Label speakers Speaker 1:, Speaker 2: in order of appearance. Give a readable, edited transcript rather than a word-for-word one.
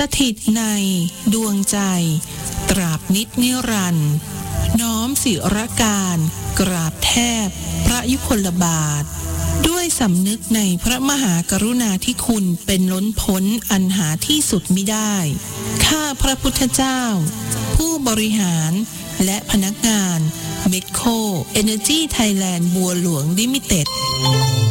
Speaker 1: ถิตในดวงใจตราบนิจนิรันดร์น้อมศิรการกราบแทบพระยุคลบาทด้วยสำนึกในพระมหากรุณาธิคุณเป็นล้นพ้นอันหาที่สุดมิได้ข้าพระพุทธเจ้าผู้บริหารและพนักงานเมดโค Energy Thailand บัวหลวงลิมิเต็ด